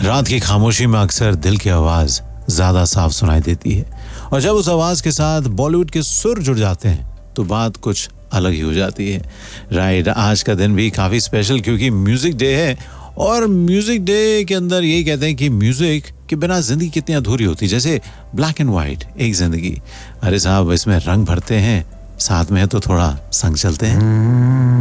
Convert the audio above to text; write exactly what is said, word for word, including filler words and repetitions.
रात की खामोशी में अक्सर दिल की आवाज ज्यादा साफ सुनाई देती है, और जब उस आवाज के साथ बॉलीवुड के सुर जुड़ जाते हैं तो बात कुछ अलग ही हो जाती है। राइट, आज का दिन भी काफी स्पेशल क्योंकि म्यूजिक डे है, और म्यूजिक डे के अंदर यही कहते हैं कि म्यूजिक के बिना जिंदगी कितनी अधूरी होती है, जैसे ब्लैक एंड व्हाइट एक जिंदगी। अरे साहब, इसमें रंग भरते हैं, साथ में तो थोड़ा संग चलते हैं।